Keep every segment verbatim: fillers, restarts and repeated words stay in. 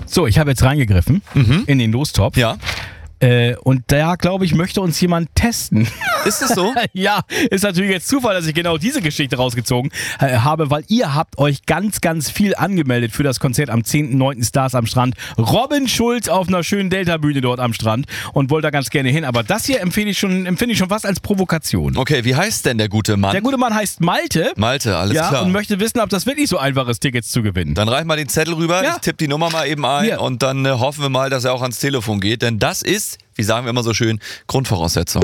So, ich habe jetzt reingegriffen Mhm. in den Lostopf. Ja. Äh, und da, glaube ich, möchte uns jemand testen. Ist es so? Ja, ist natürlich jetzt Zufall, dass ich genau diese Geschichte rausgezogen äh, habe, weil ihr habt euch ganz, ganz viel angemeldet für das Konzert am zehnten neunten Stars am Strand. Robin Schulz auf einer schönen Delta-Bühne dort am Strand und wollte da ganz gerne hin. Aber das hier empfehle ich schon, empfinde ich schon fast als Provokation. Okay, wie heißt denn der gute Mann? Der gute Mann heißt Malte. Malte, alles ja, klar. und möchte wissen, ob das wirklich so einfach ist, Tickets zu gewinnen. Dann reich mal den Zettel rüber, Ja. ich tippe die Nummer mal eben ein Hier. und dann äh, hoffen wir mal, dass er auch ans Telefon geht, denn das ist, wie sagen wir immer so schön, Grundvoraussetzung.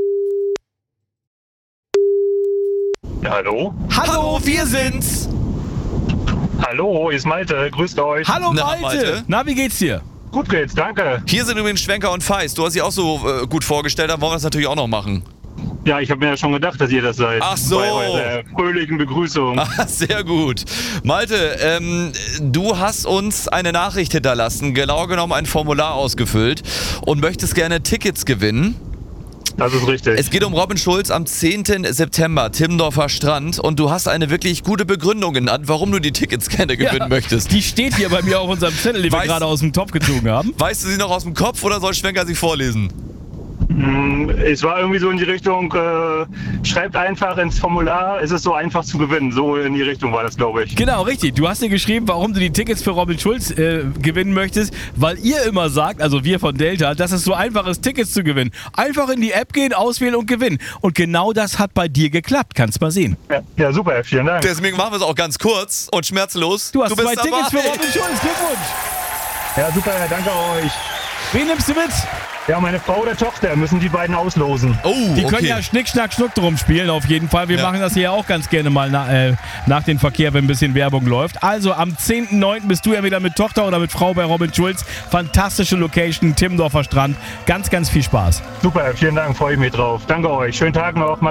Ja, hallo? Hallo, wir sind's. Hallo, hier ist Malte, grüßt euch. Hallo Na, Malte. Malte. Na, wie geht's dir? Gut geht's, danke. Hier sind übrigens Schwenker und Feist. Du hast dich auch so äh, gut vorgestellt, dann wollen wir das natürlich auch noch machen. Ja, ich habe mir ja schon gedacht, dass ihr das seid. Ach so. Bei eurer fröhlichen Begrüßung. Ah, sehr gut. Malte, ähm, du hast uns eine Nachricht hinterlassen, genau genommen ein Formular ausgefüllt und möchtest gerne Tickets gewinnen. Das ist richtig. Es geht um Robin Schulz am zehnten September, Timmendorfer Strand, und du hast eine wirklich gute Begründung genannt, warum du die Tickets gerne gewinnen möchtest. Die steht hier bei mir auf unserem Zettel, den wir Weiß- gerade aus dem Topf gezogen haben. Weißt du sie noch aus dem Kopf oder soll Schwenker sie vorlesen? Mm, Es war irgendwie so in die Richtung, äh, schreibt einfach ins Formular, es ist so einfach zu gewinnen. So in die Richtung war das, glaube ich. Genau, richtig. Du hast dir geschrieben, warum du die Tickets für Robin Schulz äh, gewinnen möchtest, weil ihr immer sagt, also wir von Delta, dass es so einfach ist, Tickets zu gewinnen. Einfach in die App gehen, auswählen und gewinnen. Und genau das hat bei dir geklappt. Kannst mal sehen. Ja, ja, super, vielen Dank. Deswegen machen wir es auch ganz kurz und schmerzlos. Du hast bist zwei dabei. Tickets für Robin Schulz. Glückwunsch. Ja, super, danke euch. Wen nimmst du mit? Ja, meine Frau oder Tochter müssen die beiden auslosen. Oh, Die okay. können ja Schnick, Schnack, Schnuck drum spielen, auf jeden Fall. Wir Ja. machen das hier auch ganz gerne mal na, äh, nach dem Verkehr, wenn ein bisschen Werbung läuft. Also am zehnten neunten bist du ja wieder mit Tochter oder mit Frau bei Robin Schulz. Fantastische Location, Timmendorfer Strand. Ganz, ganz viel Spaß. Super, vielen Dank, freue ich mich drauf. Danke euch. Schönen Tag noch. Macht's